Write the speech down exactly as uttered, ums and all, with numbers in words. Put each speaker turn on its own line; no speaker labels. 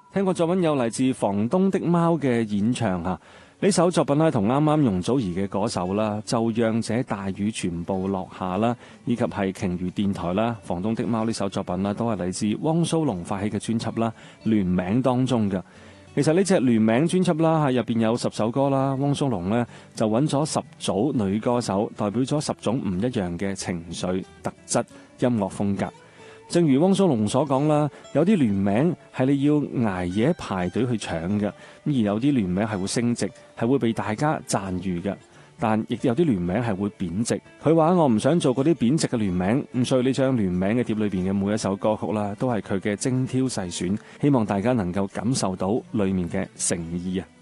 聽過作品有嚟自房東的貓嘅演唱嚇，呢首作品咧同啱啱容祖兒嘅嗰首啦，就讓這大雨全部落下啦，以及係鯨魚電台啦，房東的貓呢首作品啦，都係嚟自汪蘇泷發起嘅專輯啦，聯名當中嘅。其實呢隻聯名專輯啦，係入邊有十首歌啦，汪蘇泷呢就揾咗十組女歌手，代表咗十種唔一樣嘅情緒、特質、音樂風格。正如汪蘇泷所講啦，有啲聯名係你要捱夜排隊去搶嘅，咁而有啲聯名係會升值，係會被大家讚譽嘅。但亦有啲聯名係會貶值。佢話我唔想做嗰啲貶值嘅聯名，咁所以呢張聯名嘅碟裏邊嘅每一首歌曲啦，都係佢嘅精挑細選，希望大家能夠感受到裡面嘅誠意啊！